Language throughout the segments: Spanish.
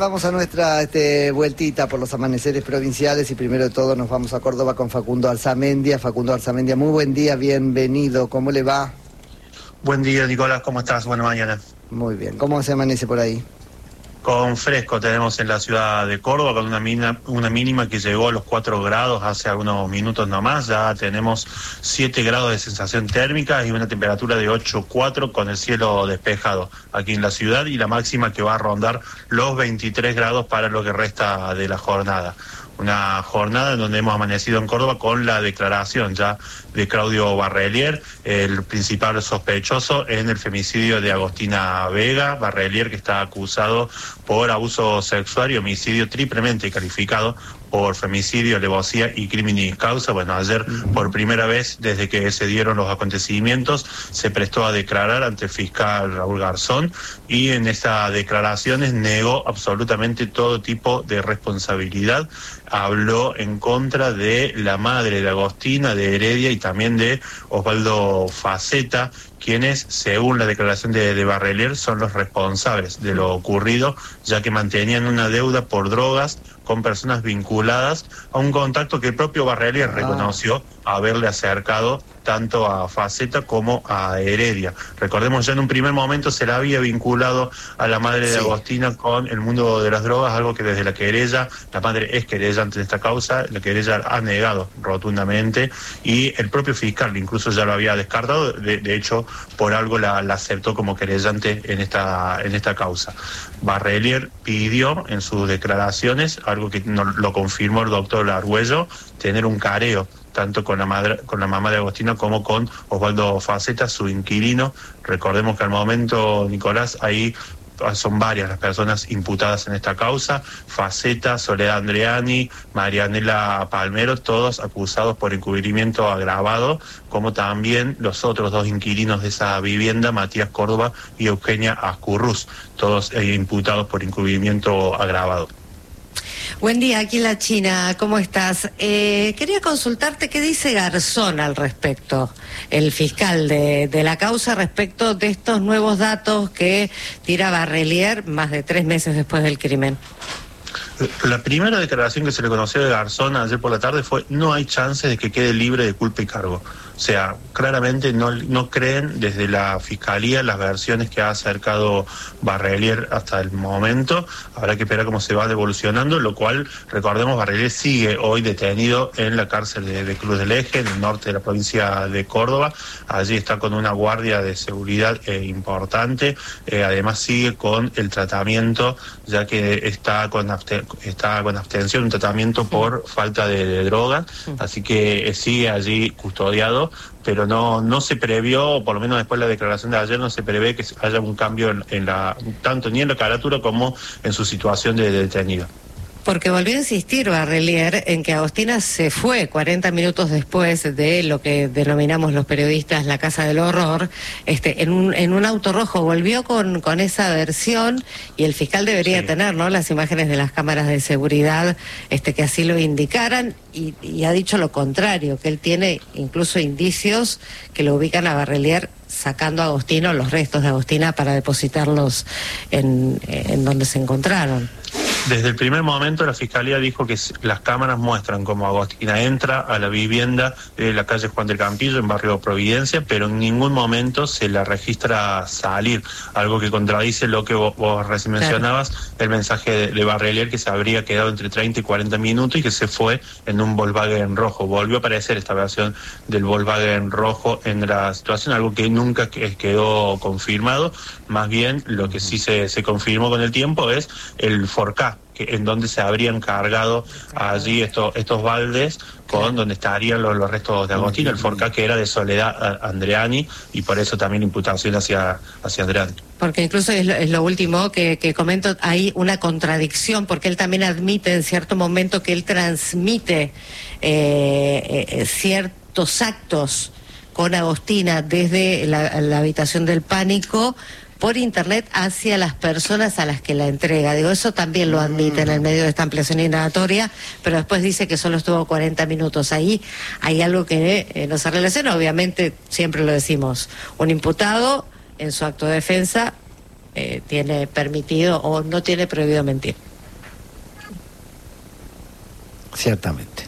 Vamos a nuestra vueltita por los amaneceres provinciales y primero de todo nos vamos a Córdoba con Facundo Arzamendia. Facundo Arzamendia, muy buen día, bienvenido. ¿Cómo le va? Buen día, Nicolás, ¿cómo estás? Buena mañana. Muy bien. ¿Cómo se amanece por ahí? Con fresco tenemos en la ciudad de Córdoba, con una mínima que llegó a los 4 grados hace algunos minutos nomás. Ya tenemos 7 grados de sensación térmica y una temperatura de 8,4 con el cielo despejado aquí en la ciudad, y la máxima que va a rondar los 23 grados para lo que resta de la jornada. Una jornada en donde hemos amanecido en Córdoba con la declaración ya de Claudio Barrelier, el principal sospechoso en el femicidio de Agostina Vega. Barrelier, que está acusado por abuso sexual y homicidio triplemente calificado por femicidio, alevosía y crimen causa. Bueno, ayer por primera vez desde que se dieron los acontecimientos se prestó a declarar ante el fiscal Raúl Garzón, y en estas declaraciones negó absolutamente todo tipo de responsabilidad. Habló en contra de la madre de Agostina, de Heredia, y también de Osvaldo Faceta, quienes, según la declaración de Barrelier, son los responsables de lo ocurrido, ya que mantenían una deuda por drogas con personas vinculadas a un contacto que el propio Barrelier reconoció haberle acercado tanto a Faceta como a Heredia. Recordemos, ya en un primer momento se la había vinculado a la madre de Agostina con el mundo de las drogas, algo que desde la querella, la madre es querellante de esta causa, la querella ha negado rotundamente, y el propio fiscal incluso ya lo había descartado. De hecho, por algo la aceptó como querellante en esta causa. Barrelier pidió en sus declaraciones, algo que lo confirmó el doctor Argüello, tener un careo tanto con la mamá de Agostina como con Osvaldo Faceta, su inquilino. Recordemos que al momento, Nicolás, ahí son varias las personas imputadas en esta causa: Faceta, Soledad Andreani, Marianela Palmero, todos acusados por encubrimiento agravado, como también los otros 2 inquilinos de esa vivienda, Matías Córdoba y Eugenia Ascurruz, todos imputados por encubrimiento agravado. Buen día, aquí en la China, ¿cómo estás? Quería consultarte qué dice Garzón al respecto, el fiscal de la causa, respecto de estos nuevos datos que tira Barrelier más de 3 meses después del crimen. La primera declaración que se le conoció de Garzón ayer por la tarde fue: no hay chances de que quede libre de culpa y cargo. O sea, claramente no creen desde la Fiscalía las versiones que ha acercado Barrelier hasta el momento. Habrá que esperar cómo se va evolucionando, lo cual, recordemos, Barrelier sigue hoy detenido en la cárcel de Cruz del Eje, en el norte de la provincia de Córdoba. Allí está con una guardia de seguridad importante. Además sigue con el tratamiento, ya que está con abstención, un tratamiento por falta de droga. Así que sigue allí custodiado, pero no se previó, por lo menos después de la declaración de ayer, no se prevé que haya un cambio tanto ni en la carátula como en su situación de detenido. Porque volvió a insistir Barrelier en que Agostina se fue 40 minutos después de lo que denominamos los periodistas la casa del horror, en un auto rojo. Volvió con esa versión, y el fiscal debería tener, ¿no?, las imágenes de las cámaras de seguridad que así lo indicaran, y ha dicho lo contrario, que él tiene incluso indicios que lo ubican a Barrelier sacando a Agostina, los restos de Agostina, para depositarlos en donde se encontraron. Desde el primer momento la Fiscalía dijo que las cámaras muestran cómo Agostina entra a la vivienda de la calle Juan del Campillo, en barrio Providencia, pero en ningún momento se la registra salir, algo que contradice lo que vos recién mencionabas, el mensaje de Barrelier, que se habría quedado entre 30 y 40 minutos y que se fue en un Volkswagen rojo. Volvió a aparecer esta versión del Volkswagen rojo en la situación, algo que nunca quedó confirmado. Más bien, lo que sí se confirmó con el tiempo es el Forcá, en donde se habrían cargado allí estos baldes con donde estarían los restos de Agostina, el Forcá que era de Soledad Andreani, y por eso también imputación hacia Andreani. Porque incluso es lo último que comento, hay una contradicción, porque él también admite en cierto momento que él transmite ciertos actos con Agostina desde la habitación del pánico por internet hacia las personas a las que la entrega. Digo, eso también lo admite en el medio de esta ampliación indagatoria, pero después dice que solo estuvo 40 minutos. Ahí hay algo que no se relaciona. Obviamente, siempre lo decimos, un imputado en su acto de defensa tiene permitido o no tiene prohibido mentir. Ciertamente.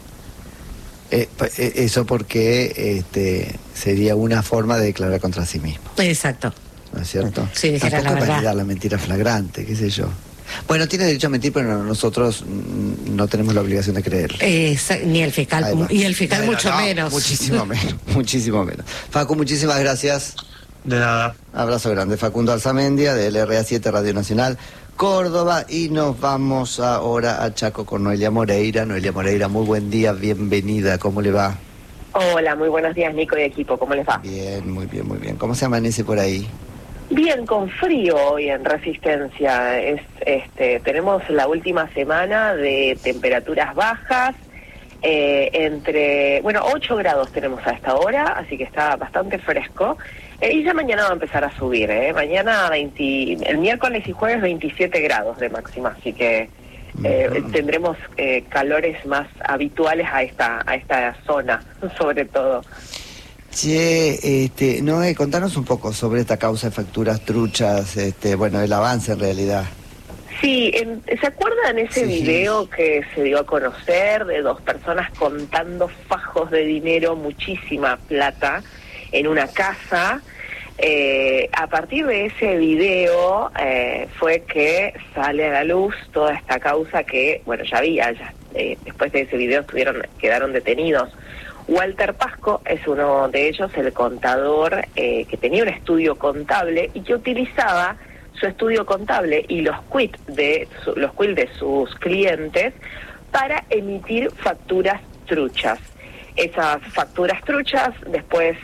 Eso porque sería una forma de declarar contra sí mismo. Exacto. ¿No es cierto? Sí, dijera tampoco la verdad. validar la mentira flagrante, qué sé yo. Bueno, tiene derecho a mentir, pero nosotros no tenemos la obligación de creerlo. Ni el fiscal, y el fiscal mucho menos. Muchísimo menos, muchísimo menos. Facu, muchísimas gracias. De nada. Abrazo grande. Facundo Alzamendia, del LRA7 Radio Nacional Córdoba, y nos vamos ahora a Chaco con Noelia Moreira. Noelia Moreira, muy buen día, bienvenida, ¿cómo le va? Hola, muy buenos días, Nico y equipo, ¿cómo les va? Bien, muy bien, muy bien. ¿Cómo se amanece por ahí? Bien, con frío hoy en Resistencia. Tenemos la última semana de temperaturas bajas, entre 8 grados tenemos a esta hora, así que está bastante fresco. Y ya mañana va a empezar a subir, mañana el miércoles y jueves 27 grados de máxima, así que tendremos calores más habituales a esta zona, sobre todo. Che, Noé, contanos un poco sobre esta causa de facturas truchas, el avance en realidad. Sí, ¿se acuerdan ese video que se dio a conocer de 2 personas contando fajos de dinero, muchísima plata, en una casa? A partir de ese video fue que sale a la luz toda esta causa que, ya después de ese video quedaron detenidos. Walter Pasco es uno de ellos, el contador que tenía un estudio contable y que utilizaba su estudio contable y los quit de sus clientes para emitir facturas truchas. Esas facturas truchas después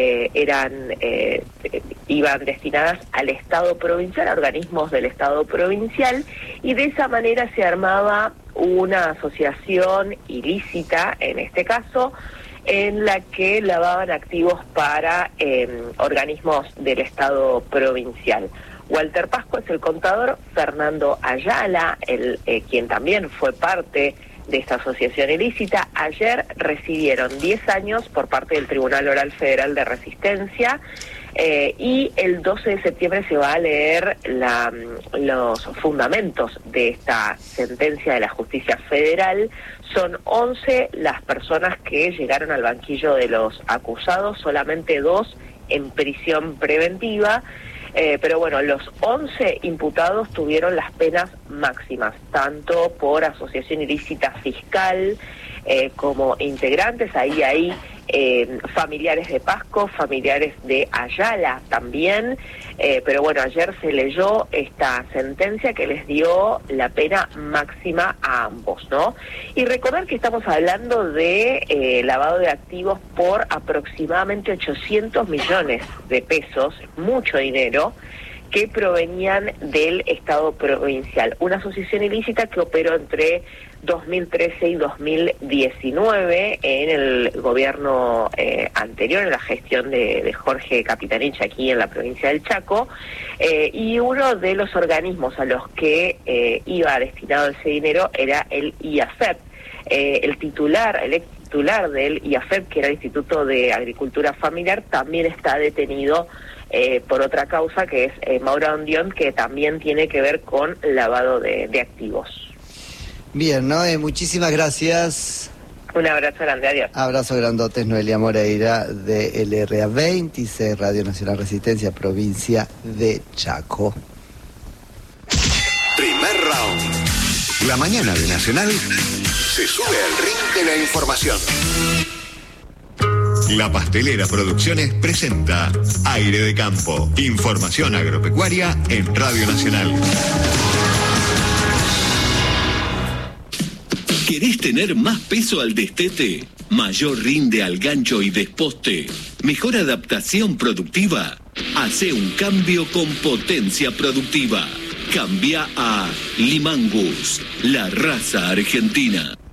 iban destinadas al Estado provincial, a organismos del Estado provincial, y de esa manera se armaba una asociación ilícita, en este caso, en la que lavaban activos para organismos del Estado provincial. Walter Pasco es el contador, Fernando Ayala, quien también fue parte de esta asociación ilícita, ayer recibieron 10 años por parte del Tribunal Oral Federal de Resistencia, y el 12 de septiembre se va a leer los fundamentos de esta sentencia de la justicia federal. Son 11 las personas que llegaron al banquillo de los acusados, solamente 2 en prisión preventiva. Pero los 11 imputados tuvieron las penas máximas, tanto por asociación ilícita fiscal como integrantes. Ahí familiares de Pasco, familiares de Ayala también. Pero ayer se leyó esta sentencia que les dio la pena máxima a ambos, ¿no? Y recordar que estamos hablando de lavado de activos por aproximadamente 800 millones de pesos, mucho dinero, que provenían del Estado provincial. Una asociación ilícita que operó entre 2013 y 2019 en el gobierno anterior, en la gestión de Jorge Capitanich aquí en la provincia del Chaco, y uno de los organismos a los que iba destinado ese dinero era el IAFEP. El ex titular del IAFEP, que era el Instituto de Agricultura Familiar, también está detenido por otra causa, que es Maura Ondión, que también tiene que ver con lavado de activos. Bien, Noé, muchísimas gracias. Un abrazo grande, adiós. Abrazo grandote, Noelia Moreira, de LRA 26, Radio Nacional Resistencia, provincia de Chaco. Primer round. La mañana de Nacional se sube al ring de la información. La Pastelera Producciones presenta Aire de Campo. Información agropecuaria en Radio Nacional. ¿Querés tener más peso al destete? ¿Mayor rinde al gancho y desposte? ¿Mejor adaptación productiva? Hacé un cambio con potencia productiva. Cambia a Limangus, la raza argentina.